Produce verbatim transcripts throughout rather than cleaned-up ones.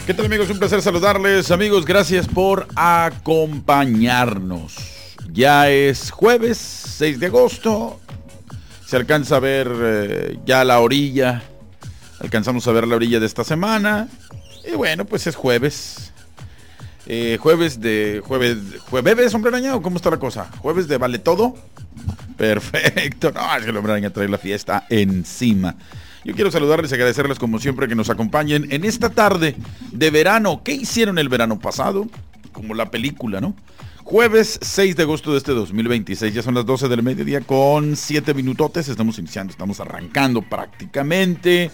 ¿Qué tal, amigos? Un placer saludarles. Amigos, gracias por acompañarnos. Ya es jueves seis de agosto. Se alcanza a ver eh, ya la orilla. Alcanzamos a ver la orilla de esta semana. Y bueno, pues es jueves. Eh, jueves de... Jueves... ¿Jueves, hombre araña? ¿O cómo está la cosa? ¿Jueves de vale todo? Perfecto. No, es que el hombre araña trae la fiesta encima. Yo quiero saludarles y agradecerles como siempre que nos acompañen en esta tarde de verano. ¿Qué hicieron el verano pasado? Como la película, ¿no? Jueves seis de agosto de este dos mil veintiséis. Ya son las doce del mediodía con siete minutotes. Estamos iniciando, estamos arrancando prácticamente.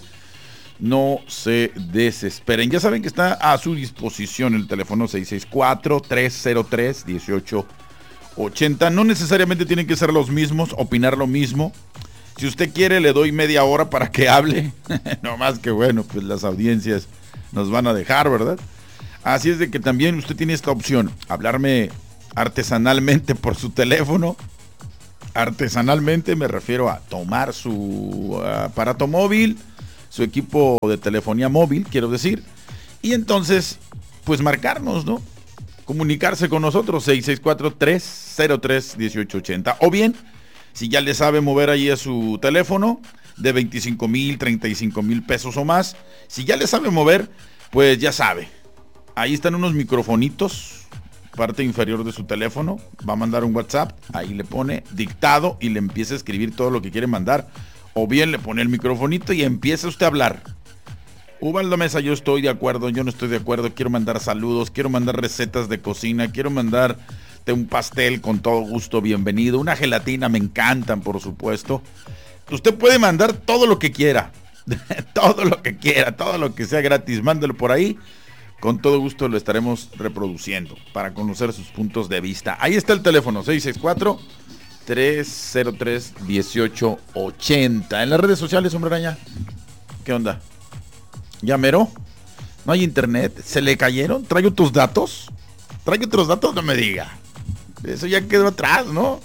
No se desesperen. Ya saben que está a su disposición el teléfono seis seis cuatro, tres cero tres, uno ocho ocho cero. No necesariamente tienen que ser los mismos, opinar lo mismo. Si usted quiere, le doy media hora para que hable. No más que bueno, pues las audiencias nos van a dejar, ¿verdad? Así es de que también usted tiene esta opción. Hablarme artesanalmente por su teléfono. Artesanalmente me refiero a tomar su aparato móvil, su equipo de telefonía móvil, quiero decir. Y entonces, pues marcarnos, ¿no? Comunicarse con nosotros, seis seis cuatro, tres cero tres, uno ocho ocho cero. O bien, si ya le sabe mover ahí a su teléfono de veinticinco mil, treinta y cinco mil pesos o más, si ya le sabe mover, pues ya sabe. Ahí están unos microfonitos, parte inferior de su teléfono. Va a mandar un WhatsApp, ahí le pone dictado y le empieza a escribir todo lo que quiere mandar. O bien le pone el microfonito y empieza usted a hablar. Ubaldo Mesa, yo estoy de acuerdo, yo no estoy de acuerdo, quiero mandar saludos, quiero mandar recetas de cocina, quiero mandar de un pastel con todo gusto, bienvenido. Una gelatina, me encantan, por supuesto. Usted puede mandar todo lo que quiera. Todo lo que quiera, todo lo que sea gratis, mándelo por ahí. Con todo gusto lo estaremos reproduciendo para conocer sus puntos de vista. Ahí está el teléfono, seis seis cuatro, tres cero tres, uno ocho ocho cero. En las redes sociales, hombre araña, ¿qué onda? ¿Ya mero? ¿No hay internet? ¿Se le cayeron? ¿Traigo tus datos? ¿Traigo otros datos? No me diga. Eso ya quedó atrás, ¿no?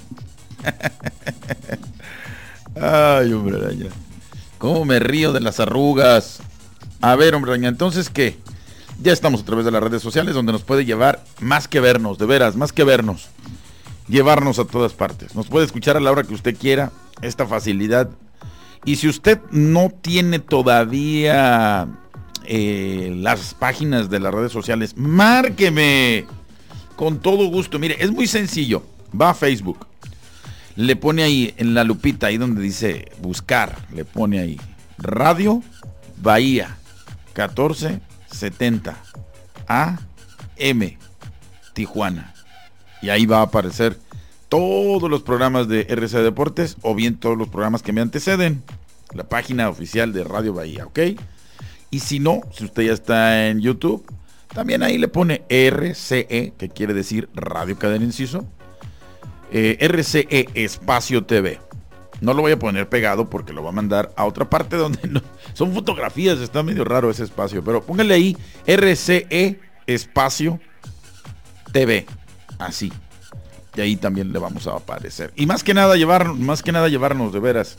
Ay, hombre araña. ¿Cómo me río de las arrugas? A ver, hombre araña, ¿entonces qué? Ya estamos a través de las redes sociales donde nos puede llevar más que vernos, de veras, más que vernos. Llevarnos a todas partes. Nos puede escuchar a la hora que usted quiera. Esta facilidad. Y si usted no tiene todavía eh, las páginas de las redes sociales, márqueme. Con todo gusto. Mire, es muy sencillo. Va a Facebook. Le pone ahí en la lupita, ahí donde dice buscar. Le pone ahí Radio Bahía catorce setenta A M Tijuana. Y ahí va a aparecer todos los programas de R C A Deportes o bien todos los programas que me anteceden. La página oficial de Radio Bahía, ¿ok? Y si no, si usted ya está en YouTube, también ahí le pone R C E, que quiere decir Radio Cadena Inciso, eh, R C E Espacio T V. No lo voy a poner pegado porque lo va a mandar a otra parte donde no. Son fotografías, está medio raro ese espacio, pero póngale ahí R C E Espacio T V, así. Y ahí también le vamos a aparecer. Y más que nada llevarnos, más que nada llevarnos de veras.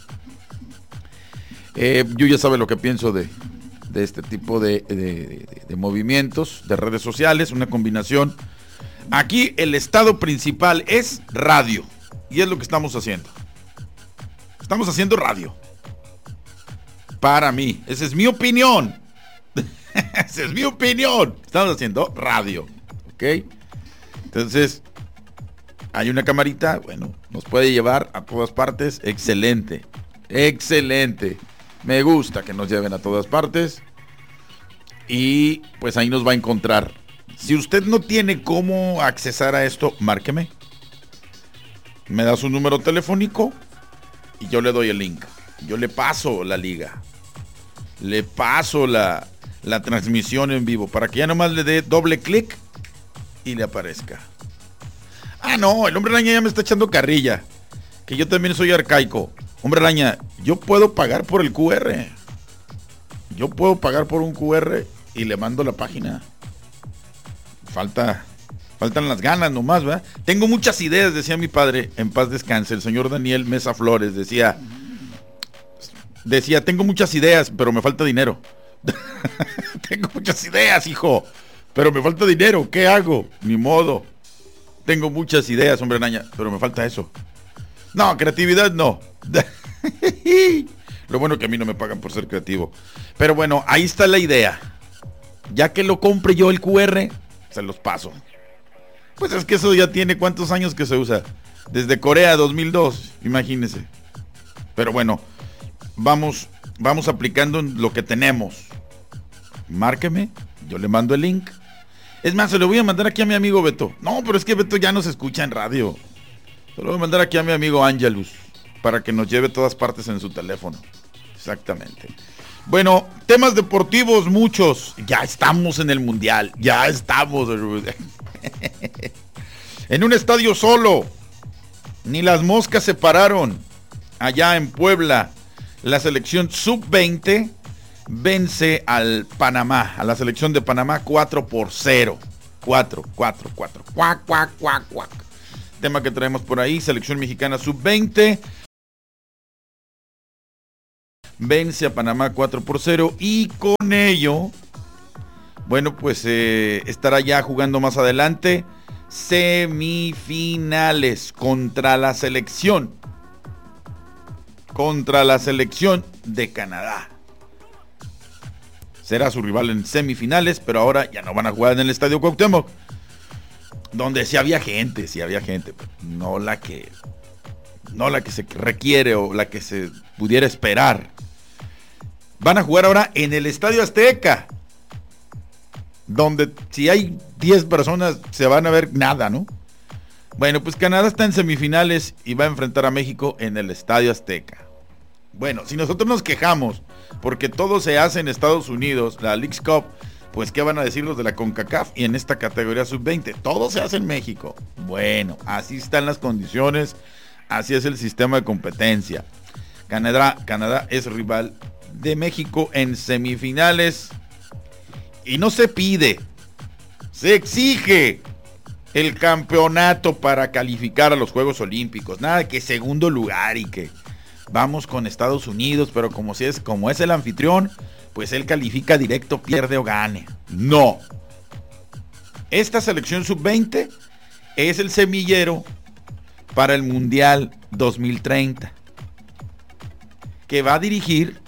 Eh, yo ya sabe lo que pienso de. de este tipo de, de, de, de movimientos, de redes sociales, una combinación. Aquí el estado principal es radio, y es lo que estamos haciendo. Estamos haciendo radio. Para mí, esa es mi opinión. Esa es mi opinión. Estamos haciendo radio, ¿ok? Entonces, hay una camarita, bueno, nos puede llevar a todas partes. Excelente, excelente. Me gusta que nos lleven a todas partes. Y pues ahí nos va a encontrar. Si usted no tiene cómo accesar a esto, márqueme. Me da su número telefónico y yo le doy el link. Yo le paso la liga. Le paso la, la transmisión en vivo para que ya nomás le dé doble clic y le aparezca. Ah, no, el hombre araña ya me está echando carrilla. Que yo también soy arcaico. Hombre araña, yo puedo pagar por el Q R. Yo puedo pagar por un Q R y le mando la página. Falta, faltan las ganas nomás, ¿verdad? Tengo muchas ideas, decía mi padre, en paz descanse, el señor Daniel Mesa Flores, decía, decía, tengo muchas ideas, pero me falta dinero. Tengo muchas ideas, hijo, pero me falta dinero. ¿Qué hago? Ni modo. Tengo muchas ideas, hombre araña, pero me falta eso. No, creatividad no. Lo bueno que a mí no me pagan por ser creativo. Pero bueno, ahí está la idea. Ya que lo compre yo el Q R, se los paso. Pues es que eso ya tiene cuántos años que se usa. Desde Corea dos mil dos, imagínense. Pero bueno, vamos, vamos aplicando lo que tenemos. Márqueme, yo le mando el link. Es más, se lo voy a mandar aquí a mi amigo Beto. No, pero es que Beto ya no se escucha en radio. Se lo voy a mandar aquí a mi amigo Angelus, para que nos lleve a todas partes en su teléfono. Exactamente. Bueno, temas deportivos muchos. Ya estamos en el mundial. Ya estamos. En un estadio solo. Ni las moscas se pararon. Allá en Puebla, la selección sub veinte vence al Panamá, a la selección de Panamá cuatro por cero. cuatro, cuatro, cuatro. Cuac, cuac, cuac, cuac. Tema que traemos por ahí, selección mexicana sub veinte. Vence a Panamá cuatro por cero y con ello, bueno, pues eh, estará ya jugando más adelante semifinales contra la selección, contra la selección de Canadá. Será su rival en semifinales, pero ahora ya no van a jugar en el Estadio Cuauhtémoc, donde sí había gente, sí había gente, no la que, no la que se requiere o la que se pudiera esperar. Van a jugar ahora en el Estadio Azteca, donde si hay diez personas se van a ver nada, ¿no? Bueno, pues Canadá está en semifinales y va a enfrentar a México en el Estadio Azteca. Bueno, si nosotros nos quejamos porque todo se hace en Estados Unidos, la Leagues Cup, pues ¿qué van a decir los de la CONCACAF? Y en esta categoría sub veinte, todo se hace en México. Bueno, así están las condiciones, así es el sistema de competencia. Canadá, Canadá es rival de México en semifinales y no se pide, se exige el campeonato para calificar a los Juegos Olímpicos. Nada de que segundo lugar y que vamos con Estados Unidos, pero como si es como es el anfitrión, pues él califica directo, pierde o gane. No. Esta selección sub veinte es el semillero para el Mundial dos mil treinta, que va a dirigir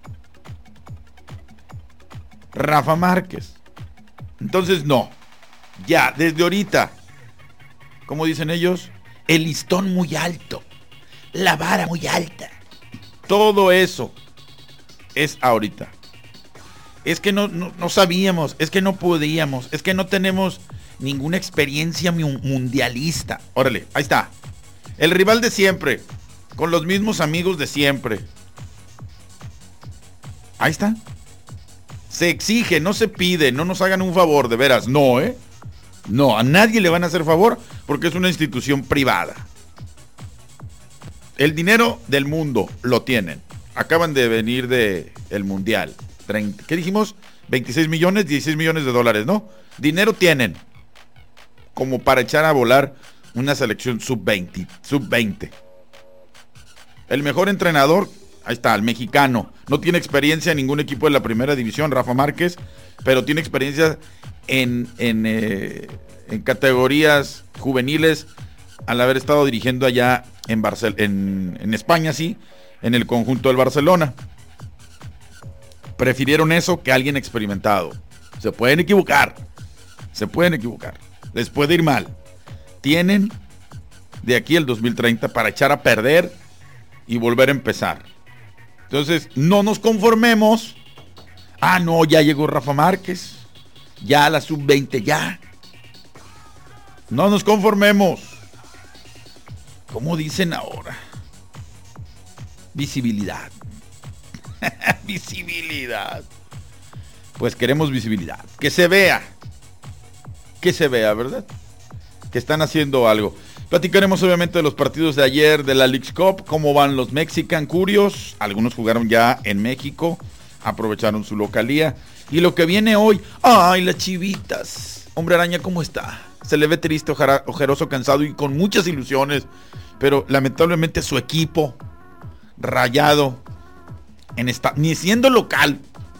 Rafa Márquez. Entonces no, ya desde ahorita, como dicen ellos, el listón muy alto, la vara muy alta, todo eso es ahorita. Es que no, no, no sabíamos, es que no podíamos, es que no tenemos ninguna experiencia mundialista. Órale, ahí está, el rival de siempre, con los mismos amigos de siempre. Ahí está. Se exige, no se pide, no nos hagan un favor, de veras, no, ¿eh? No, a nadie le van a hacer favor porque es una institución privada. El dinero del mundo lo tienen. Acaban de venir de el mundial. treinta, ¿qué dijimos? veintiséis millones, dieciséis millones de dólares, ¿no? Dinero tienen como para echar a volar una selección sub veinte, sub veinte. El mejor entrenador, ahí está, el mexicano. No tiene experiencia en ningún equipo de la primera división, Rafa Márquez, pero tiene experiencia en, en, eh, en categorías juveniles al haber estado dirigiendo allá en, Barcel- en, en España, sí, en el conjunto del Barcelona. Prefirieron eso que alguien experimentado. Se pueden equivocar, se pueden equivocar, les puede ir mal. Tienen de aquí el dos mil treinta para echar a perder y volver a empezar. Entonces, no nos conformemos. Ah, no, ya llegó Rafa Márquez. Ya la sub veinte, ya. No nos conformemos. ¿Cómo dicen ahora? Visibilidad. Visibilidad. Pues queremos visibilidad. Que se vea. Que se vea, ¿verdad? Que están haciendo algo. Platicaremos obviamente de los partidos de ayer de la Leagues Cup, cómo van los Mexican Curios, algunos jugaron ya en México, aprovecharon su localía, y lo que viene hoy, ¡ay, las Chivitas! Hombre araña, ¿cómo está? Se le ve triste, ojera, ojeroso, cansado y con muchas ilusiones, pero lamentablemente su equipo, Rayado, en esta, ni siendo local,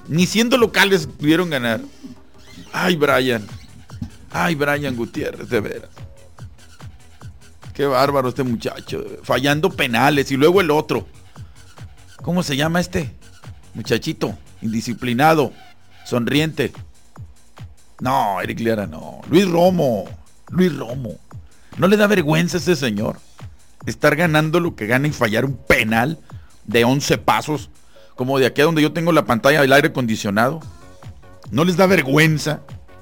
Ni siendo locales pudieron ganar. Ay, Brian. Ay, Brian Gutiérrez, de veras. Qué bárbaro este muchacho. Fallando penales. Y luego el otro. ¿Cómo se llama este muchachito? Indisciplinado. Sonriente. No, Eric Liera no. Luis Romo. Luis Romo. ¿No le da vergüenza a ese señor estar ganando lo que gana y fallar un penal de once pasos? Como de aquí a donde yo tengo la pantalla del aire acondicionado. ¿No les da vergüenza?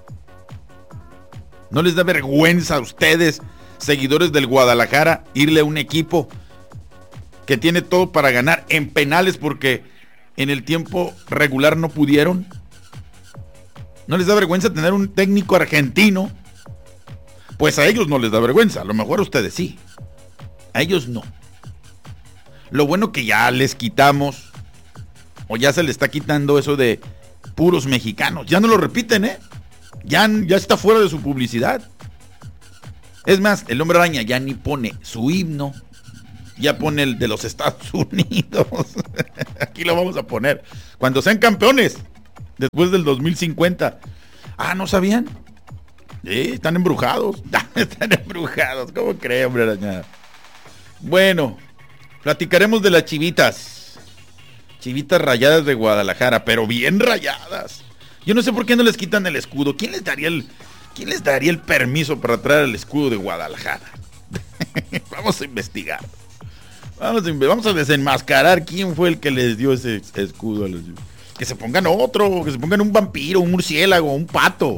¿No les da vergüenza a ustedes, seguidores del Guadalajara, irle a un equipo que tiene todo para ganar en penales porque en el tiempo regular no pudieron? ¿No les da vergüenza tener un técnico argentino? Pues a ellos no les da vergüenza, a lo mejor a ustedes sí. A ellos no. Lo bueno que ya les quitamos, o ya se le está quitando eso de puros mexicanos. Ya no lo repiten, ¿eh? Ya, ya está fuera de su publicidad. Es más, el Hombre Araña ya ni pone su himno. Ya pone el de los Estados Unidos. Aquí lo vamos a poner. Cuando sean campeones, después del dos mil cincuenta. Ah, ¿no sabían? Sí, están embrujados. Están embrujados. ¿Cómo cree, Hombre Araña? Bueno, platicaremos de las chivitas. Chivitas rayadas de Guadalajara, pero bien rayadas. Yo no sé por qué no les quitan el escudo. ¿Quién les daría el, quién les daría el permiso para traer el escudo de Guadalajara? Vamos a investigar. Vamos a, vamos a desenmascarar quién fue el que les dio ese escudo a los... Que se pongan otro, que se pongan un vampiro, un murciélago, un pato.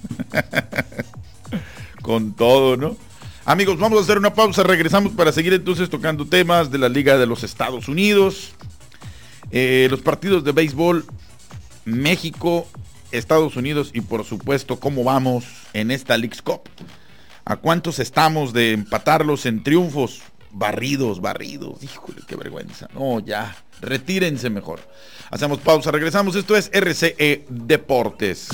Con todo, ¿no? Amigos, vamos a hacer una pausa. Regresamos para seguir entonces tocando temas de la Liga de los Estados Unidos. Eh, los partidos de béisbol, México, Estados Unidos y por supuesto cómo vamos en esta Leagues Cup. ¿A cuántos estamos de empatarlos en triunfos? Barridos, barridos. Híjole, qué vergüenza. No, ya, retírense mejor. Hacemos pausa, regresamos. Esto es R C E Deportes.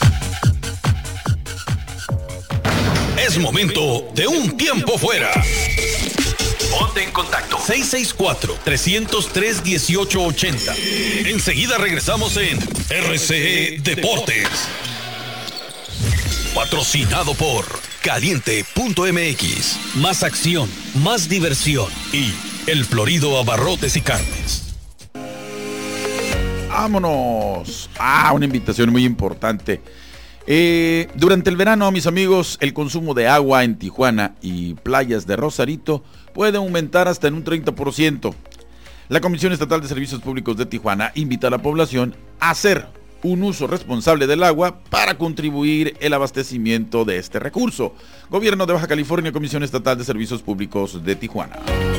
Es momento de un tiempo fuera. Ponte en contacto. seis seis cuatro, tres cero tres, uno ocho ocho cero. Enseguida regresamos en R C E Deportes. Patrocinado por Caliente punto M X. Más acción, más diversión. Y El Florido Abarrotes y Carnes. Vámonos. Ah, una invitación muy importante. Eh, durante el verano, mis amigos, el consumo de agua en Tijuana y playas de Rosarito puede aumentar hasta en un treinta por ciento. La Comisión Estatal de Servicios Públicos de Tijuana invita a la población a hacer un uso responsable del agua para contribuir el abastecimiento de este recurso. Gobierno de Baja California, Comisión Estatal de Servicios Públicos de Tijuana.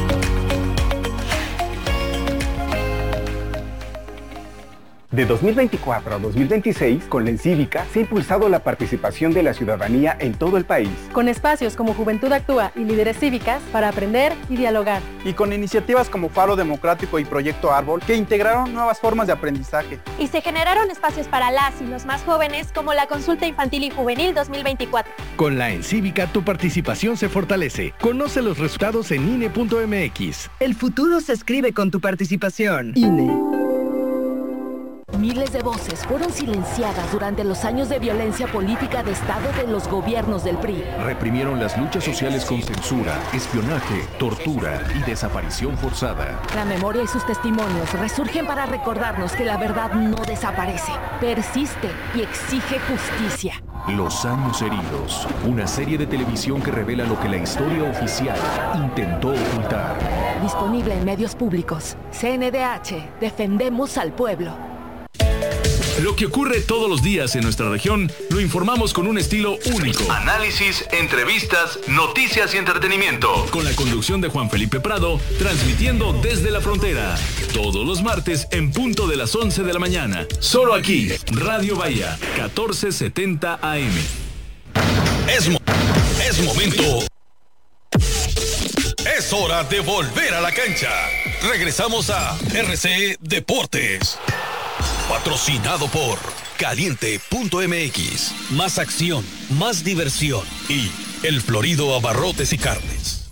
De dos mil veinticuatro a dos mil veintiséis, con la Encívica se ha impulsado la participación de la ciudadanía en todo el país. Con espacios como Juventud Actúa y Líderes Cívicas para aprender y dialogar. Y con iniciativas como Faro Democrático y Proyecto Árbol que integraron nuevas formas de aprendizaje. Y se generaron espacios para las y los más jóvenes como la Consulta Infantil y Juvenil dos mil veinticuatro. Con la Encívica tu participación se fortalece. Conoce los resultados en I N E punto M X. El futuro se escribe con tu participación. I N E. Miles de voces fueron silenciadas durante los años de violencia política de Estado de los gobiernos del P R I. Reprimieron las luchas sociales con censura, espionaje, tortura y desaparición forzada. La memoria y sus testimonios resurgen para recordarnos que la verdad no desaparece, persiste y exige justicia. Los años heridos, una serie de televisión que revela lo que la historia oficial intentó ocultar. Disponible en medios públicos. C N D H, defendemos al pueblo. Lo que ocurre todos los días en nuestra región lo informamos con un estilo único. Análisis, entrevistas, noticias y entretenimiento. Con la conducción de Juan Felipe Prado, transmitiendo desde la frontera. Todos los martes en punto de las once de la mañana. Solo aquí, Radio Bahía, catorce setenta A M. Es, mo- es momento. Es hora de volver a la cancha. Regresamos a R C E Deportes. Patrocinado por Caliente punto M X. Más acción, más diversión. Y El Florido Abarrotes y Carnes.